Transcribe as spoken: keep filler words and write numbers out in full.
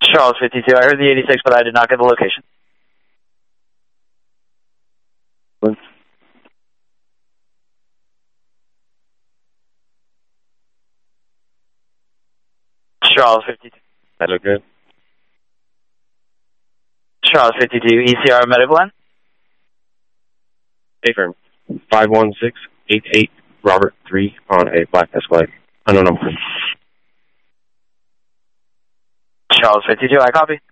Charles fifty-two, I heard the eighty-six, but I did not get the location. Charles fifty-two. That look good? Charles fifty-two, E C R medical line. Affirm. five one six eight eight Robert three on a black Escalade. Unknown number. Charles fifty-two, I copy.